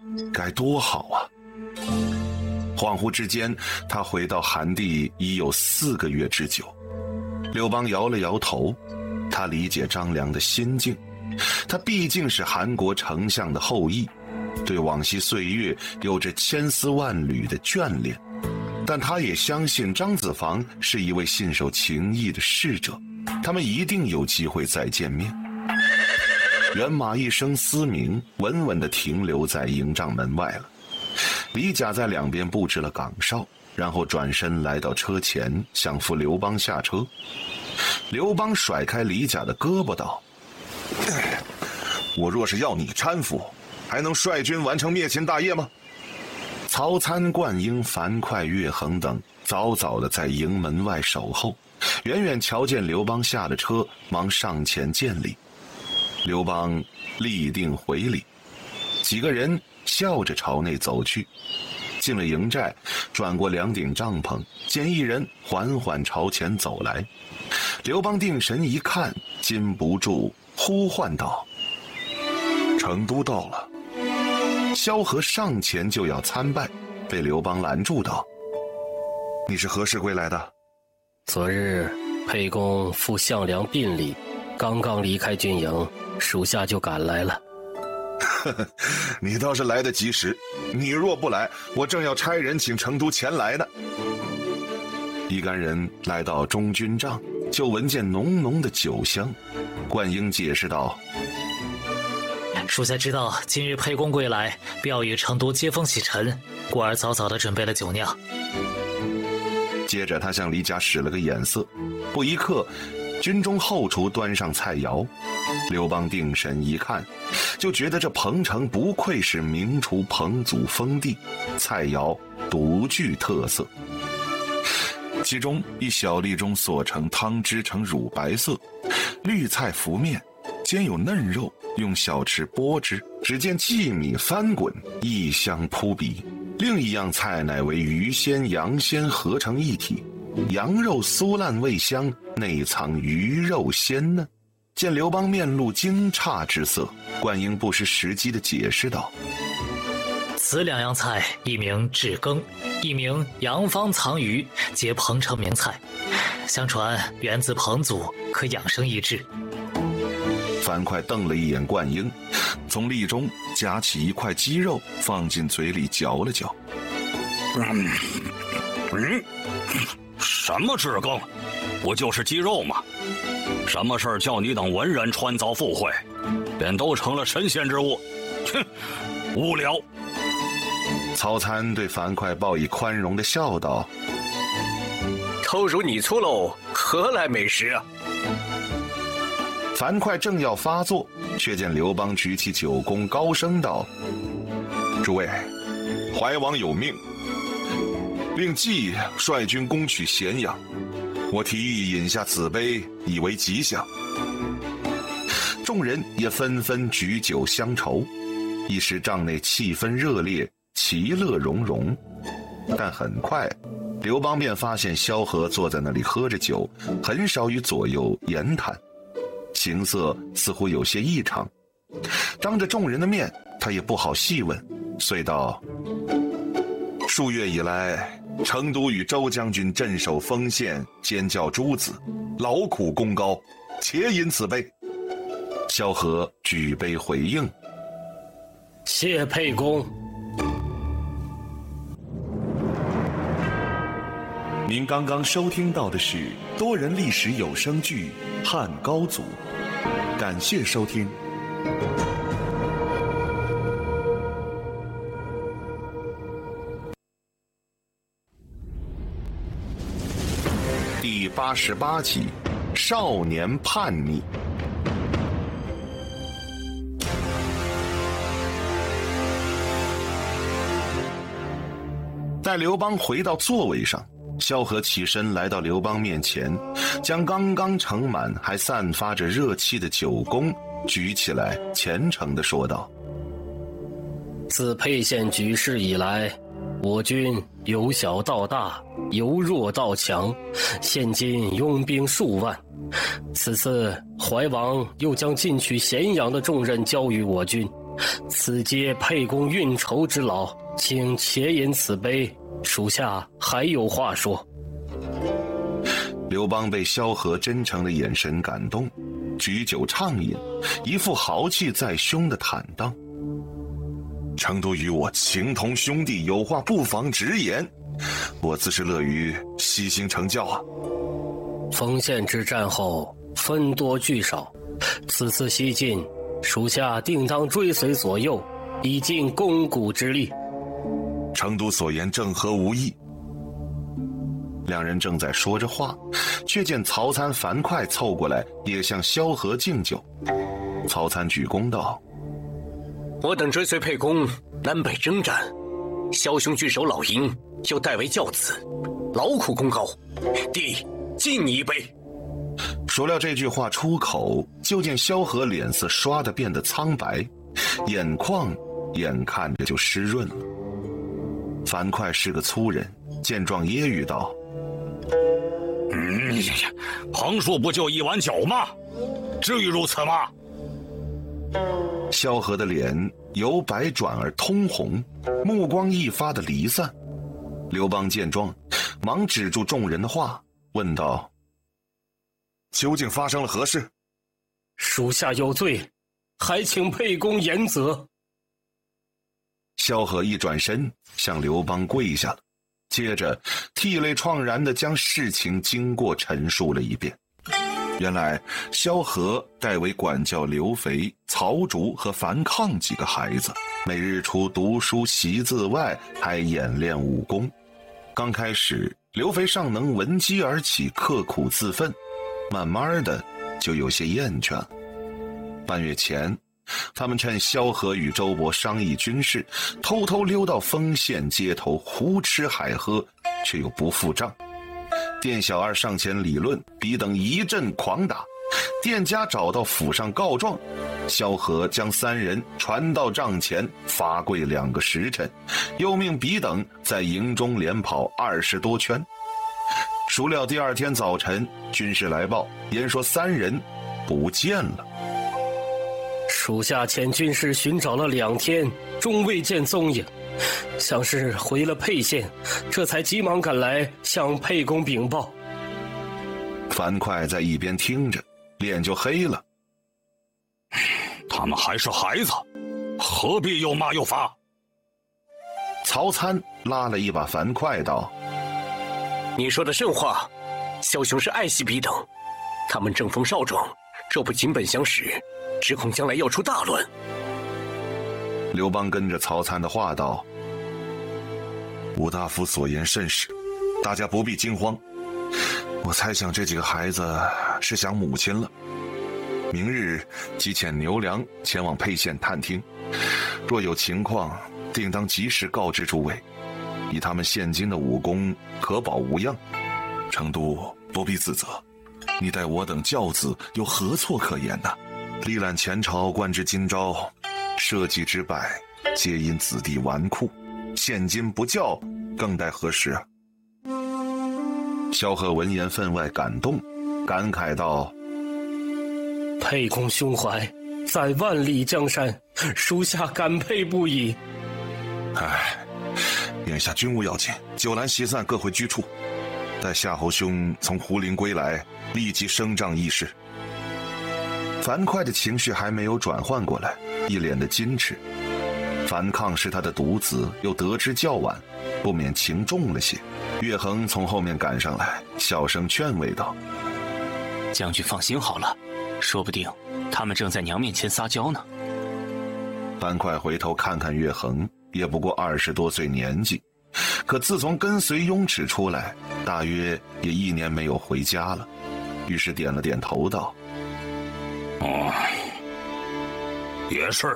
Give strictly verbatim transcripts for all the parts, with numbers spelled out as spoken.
该多好啊！恍惚之间，他回到韩地已有四个月之久。刘邦摇了摇头，他理解张良的心境，他毕竟是韩国丞相的后裔，对往昔岁月有着千丝万缕的眷恋，但他也相信张子房是一位信守情义的逝者，他们一定有机会再见面。辕马一声嘶鸣，稳稳地停留在营帐门外了。李甲在两边布置了岗哨，然后转身来到车前，想扶刘邦下车。刘邦甩开李甲的胳膊道：我若是要你搀扶，还能率军完成灭秦大业吗？曹参、灌婴、樊哙、岳衡等早早地在营门外守候，远远瞧见刘邦下了车，忙上前见礼。刘邦立定回礼，几个人笑着朝内走去。进了营寨，转过两顶帐篷，见一人缓缓朝前走来。刘邦定神一看，禁不住呼唤道：成都到了。萧何上前就要参拜，被刘邦拦住道：你是何时归来的？ 昨日沛公赴项梁殡礼，刚刚离开军营，属下就赶来了。 你倒是来得及时，你若不来，我正要差人请成都前来呢。一干人来到中军帐，就闻见浓浓的酒香。灌婴解释道： 属下知道今日沛公归来，必要与成都接风洗尘，故而早早地准备了酒酿。 接着他向李甲使了个眼色，不一刻，军中后厨端上菜肴。刘邦定神一看，就觉得这彭城不愧是名厨彭祖封地，菜肴独具特色。其中一小粒中所盛汤汁呈乳白色，绿菜浮面，兼有嫩肉，用小匙拨之，只见荠米翻滚，异香扑鼻。另一样菜乃为鱼鲜羊鲜合成一体，羊肉酥烂味香，内藏鱼肉鲜嫩。见刘邦面露惊诧之色，灌婴不失时机地解释道： 此两样菜，一名炙羹，一名洋方藏鱼，皆彭城名菜，相传源自彭祖，可养生益智。 樊哙瞪了一眼灌婴，从粒中夹起一块鸡肉放进嘴里嚼了嚼。 嗯嗯，什么炙羹？不就是鸡肉吗？什么事儿叫你等文人穿凿附会，便都成了神仙之物？哼，无聊。 曹参对樊哙报以宽容的笑道： 都如你粗陋，何来美食啊？ 樊哙正要发作，却见刘邦举起酒弓，高声道：诸位，怀王有命，令季率军攻取咸阳，我提议饮下此杯，以为吉祥。众人也纷纷举酒相酬，一时帐内气氛热烈，其乐融融。但很快刘邦便发现萧何坐在那里喝着酒，很少与左右言谈，形色似乎有些异常。当着众人的面，他也不好细问，遂道：数月以来，成都与周将军镇守丰县，兼教诸子，劳苦功高，且饮此杯。萧何举杯回应： 谢沛公。 您刚刚收听到的是多人历史有声剧《汉高祖》，感谢收听。 第八十八集，少年叛逆。待刘邦回到座位上，萧何起身来到刘邦面前，将刚刚盛满还散发着热气的酒弓举起来，虔诚地说道： 自沛县举事以来，我军由小到大，由弱到强，现今拥兵数万。此次怀王又将进取咸阳的重任交于我军， 此皆沛公运筹之劳，请且饮此杯，属下还有话说。 刘邦被萧何真诚的眼神感动，举酒畅饮，一副豪气在胸的坦荡。成都与我情同兄弟，有话不妨直言，我自是乐于悉心成教啊。 丰县之战后分多聚少，此次西进，属下定当追随左右，以尽肱骨之力。 成都所言正合无异。两人正在说着话，却见曹参、樊哙凑过来，也向萧何敬酒。曹参举弓道： 我等追随沛公南北征战，萧兄据守老营，又代为教子，劳苦功高，弟敬你一杯。 说料这句话出口，就见萧何脸色唰地变得苍白，眼眶眼看着就湿润了。樊哙是个粗人，见状揶揄道： 嗯，横竖不就一碗酒吗？至于如此吗？ 萧何的脸由白转而通红，目光一发的离散。刘邦见状，忙止住众人的话，问道：究竟发生了何事？ 属下有罪，还请沛公严责。 萧何一转身向刘邦跪下了，接着涕泪怆然地将事情经过陈述了一遍。原来萧何代为管教刘肥、曹竹和樊哙几个孩子，每日除读书习字外，还演练武功。刚开始刘肥尚能闻鸡而起，刻苦自奋，慢慢的就有些厌倦了。半月前，他们趁萧何与周勃商议军事，偷偷溜到丰县街头胡吃海喝，却又不付账。店小二上前理论，彼等一阵狂打。店家找到府上告状，萧何将三人传到帐前，罚跪两个时辰，又命彼等在营中连跑二十多圈。孰料第二天早晨，军士来报，言说三人不见了。 属下遣军士寻找了两天，终未见踪影，像是回了沛县，这才急忙赶来向沛公禀报。 樊哙在一边听着，脸就黑了。 他们还是孩子，何必又骂又罚？ 曹参拉了一把樊哙道： 你说的甚话，萧兄是爱惜彼等，他们正逢少壮，若不紧本相识，只恐将来要出大乱。 刘邦跟着曹参的话道：吴大夫所言甚是，大家不必惊慌。我猜想这几个孩子是想母亲了。明日即遣牛良前往沛县探听，若有情况，定当及时告知诸位。以他们现今的武功，可保无恙。成都不必自责，你待我等教子，有何错可言呢？历览前朝，官至今朝，社稷之败，皆因子弟纨绔。现今不教，更待何时啊？萧何闻言分外感动，感慨道： 沛公胸怀，在万里江山，属下感佩不已。 唉，眼下军务要紧，酒阑席散，各回居处。待夏侯兄从胡陵归来，立即升帐议事。樊哙的情绪还没有转换过来，一脸的矜持。樊哙是他的独子，又得知较晚，不免情重了些。岳衡从后面赶上来，小声劝慰道： 将军放心好了，说不定他们正在娘面前撒娇呢。 樊哙回头看看岳衡，也不过二十多岁年纪，可自从跟随雍齿出来，大约也一年没有回家了，于是点了点头道： 哦，也是。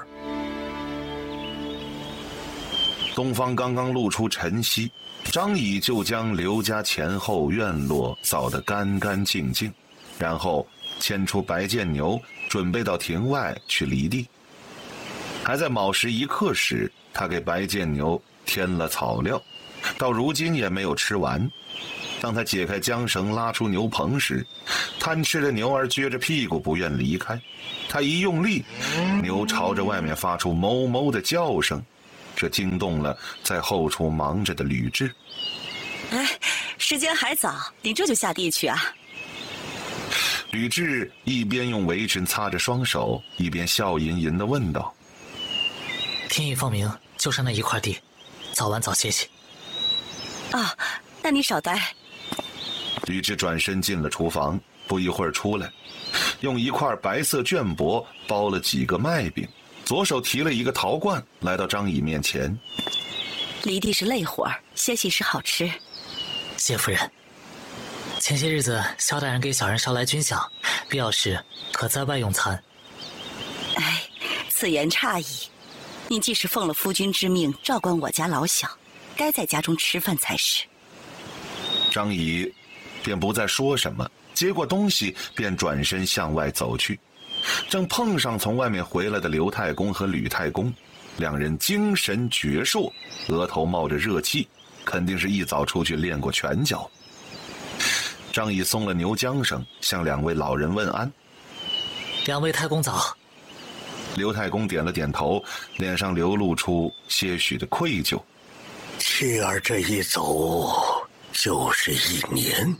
东方刚刚露出晨曦，张仪就将刘家前后院落扫得干干净净，然后牵出白箭牛，准备到庭外去犁地。还在卯时一刻时，他给白箭牛添了草料，到如今也没有吃完。 当他解开缰绳拉出牛棚时，贪吃的牛儿撅着屁股不愿离开。他一用力，牛朝着外面发出哞哞的叫声，这惊动了在后厨忙着的吕雉。 哎，时间还早，你这就下地去啊？ 吕雉一边用围裙擦着双手，一边笑吟吟地问道： 天一放明，就剩那一块地，早晚早歇息。 哦，那你少待。 吕雉转身进了厨房，不一会儿出来，用一块白色绢帛包了几个麦饼，左手提了一个陶罐，来到张乙面前。 犁地是累活儿，歇息时好吃。 谢夫人，前些日子萧大人给小人捎来军饷，必要时可在外用餐。 哎，此言差矣。你既是奉了夫君之命照管我家老小，该在家中吃饭才是。 张乙便不再说什么，接过东西便转身向外走去，正碰上从外面回来的刘太公和吕太公，两人精神矍铄，额头冒着热气，肯定是一早出去练过拳脚。张乙松了牛缰绳，向两位老人问安。 两位太公早。 刘太公点了点头，脸上流露出些许的愧疚。 妻儿这一走就是一年，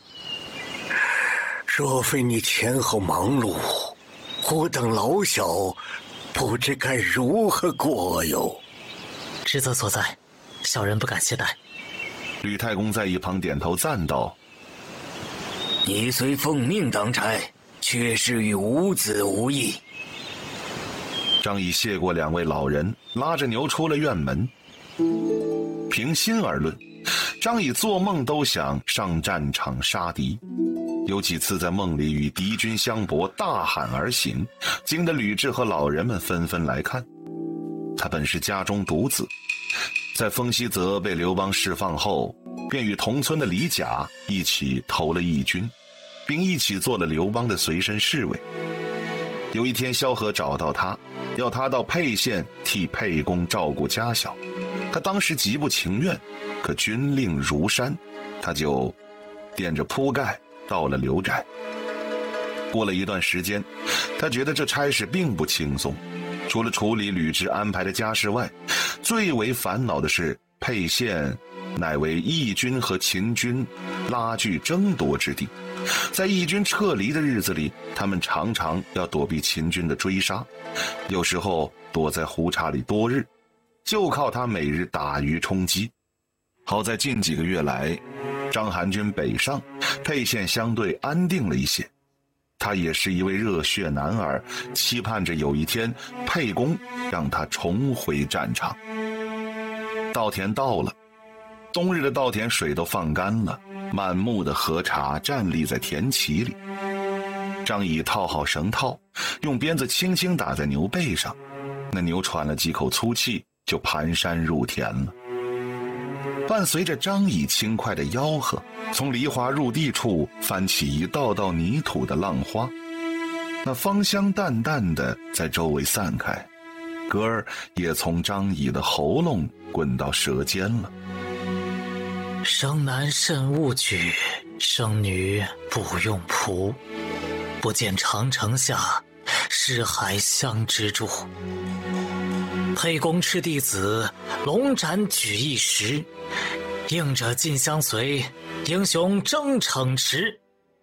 若非你前后忙碌，我等老小不知该如何过哟。 职责所在，小人不敢懈怠。 吕太公在一旁点头赞道： 你虽奉命当差，却是与无子无义。 张乙谢过两位老人，拉着牛出了院门。平心而论，张乙做梦都想上战场杀敌，有几次在梦里与敌军相搏，大喊而醒，惊得吕雉和老人们纷纷来看。他本是家中独子，在封西泽被刘邦释放后，便与同村的李甲一起投了义军，并一起做了刘邦的随身侍卫。有一天萧何找到他，要他到沛县替沛公照顾家小，他当时极不情愿，可军令如山，他就垫着铺盖到了刘宅。过了一段时间，他觉得这差事并不轻松，除了处理吕雉安排的家事外，最为烦恼的是沛县乃为义军和秦军拉锯争夺之地，在义军撤离的日子里，他们常常要躲避秦军的追杀，有时候躲在胡茬里多日，就靠他每日打鱼充饥。好在近几个月来，章邯军北上，沛县相对安定了一些。他也是一位热血男儿，期盼着有一天沛公让他重回战场。稻田到了，冬日的稻田水都放干了，满目的禾茬站立在田畦里。张乙套好绳套，用鞭子轻轻打在牛背上，那牛喘了几口粗气，就蹒跚入田了。伴随着张乙轻快的吆喝，从梨花入地处翻起一道道泥土的浪花，那芳香淡淡的在周围散开，歌儿也从张乙的喉咙滚到舌尖了。 生男慎勿举，生女不用仆。不见长城下，尸骸相知住。沛公斥弟子，龙斩举一时。应者尽相随，英雄争骋驰。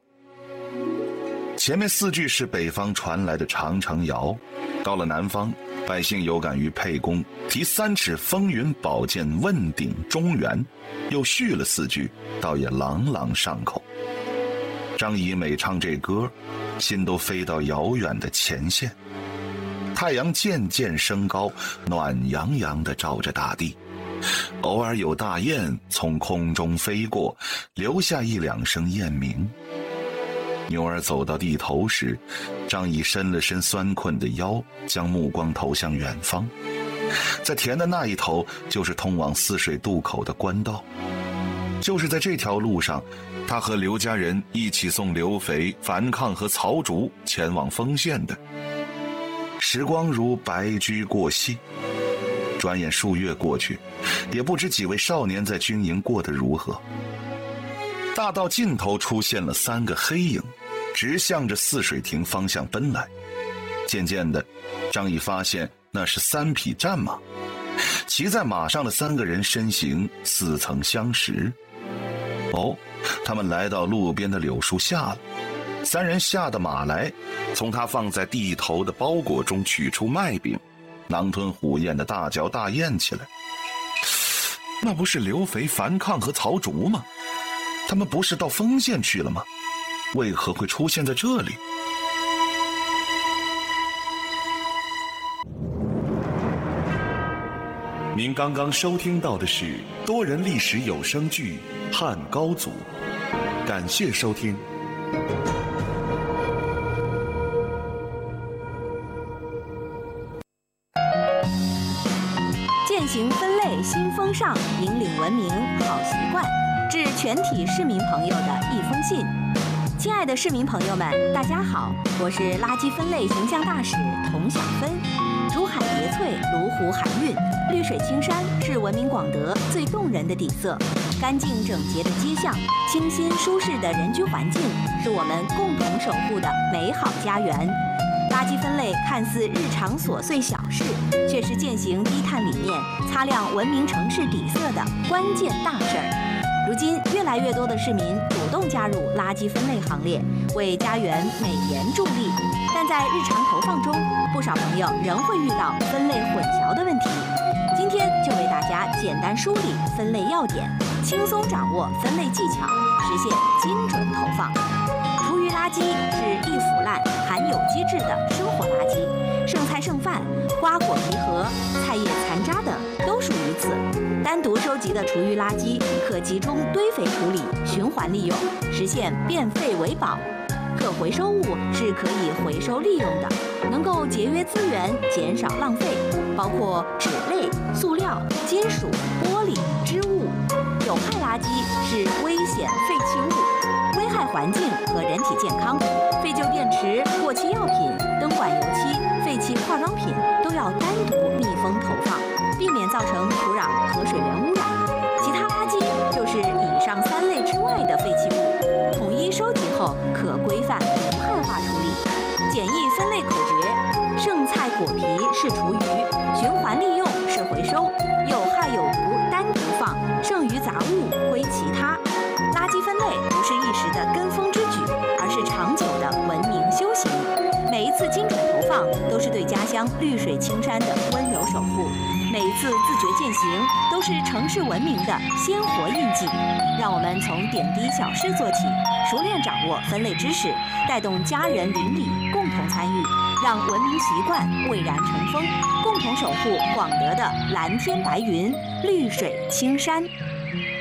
前面四句是北方传来的长城谣，到了南方，百姓有感于沛公提三尺风云宝剑问鼎中原，又续了四句，倒也朗朗上口。张乙每唱这歌，心都飞到遥远的前线。太阳渐渐升高，暖洋洋地照着大地，偶尔有大雁从空中飞过，留下一两声雁鸣。牛儿走到地头时，张乙伸了伸酸困的腰，将目光投向远方。在田的那一头，就是通往泗水渡口的官道。就是在这条路上，他和刘家人一起送刘肥、樊抗和曹竹前往丰县的。时光如白驹过隙，转眼数月过去，也不知几位少年在军营过得如何。 大道尽头出现了三个黑影，直向着泗水亭方向奔来。渐渐的，张毅发现那是三匹战马，骑在马上的三个人身形似曾相识。哦，他们来到路边的柳树下了。三人下的马来，从他放在地头的包裹中取出麦饼，狼吞虎咽的大嚼大咽起来。那不是刘肥、樊抗和曹竹吗？他们不是到丰县去了吗？为何会出现在这里？ 您刚刚收听到的是多人历史有声剧《汉高祖》，感谢收听。 践行分类新风尚，引领文明好习惯，致全体市民朋友的一封信。亲爱的市民朋友们，大家好，我是垃圾分类形象大使童小芬。珠海叠翠，芜湖海韵，绿水青山是闻名广德最动人的底色。干净整洁的街巷，清新舒适的人居环境，是我们共同守护的美好家园。垃圾分类看似日常琐碎小事，却是践行低碳理念、擦亮文明城市底色的关键大事儿。如今，越来越多的市民主动加入垃圾分类行列，为家园美颜助力。但在日常投放中，不少朋友仍会遇到分类混淆的问题。今天就为大家简单梳理分类要点，轻松掌握分类技巧，实现精准投放。厨余垃圾是易腐烂、含有机质的生活垃圾，剩菜剩饭、瓜果皮核、菜叶残渣等都属于此。单独收集的厨余垃圾可集中堆肥处理，循环利用，实现变废为宝。可回收物是可以回收利用的，能够节约资源，减少浪费，包括纸类、塑料、金属、玻璃、织物。有害垃圾是危险废弃物，危害环境和人体健康。废旧电池、过期药品、灯管油漆、废弃化妆品都要单独密封投放，避免造成土壤和水源污染。其他垃圾就是以上三类之外的废弃物，统一收集后可规范无害化处理。简易分类口诀：剩菜果皮是厨余，循环利用是回收，有害有毒单独放，剩余杂物归其他。垃圾分类不是一时的跟风之举，而是长久的文明修行。每一次精准投放，都是对家乡绿水青山的温柔守护；每一次自觉践行，都是城市文明的鲜活印记。让我们从点滴小事做起，熟练掌握分类知识，带动家人邻里共同参与，让文明习惯蔚然成风，共同守护广德的蓝天白云、绿水青山。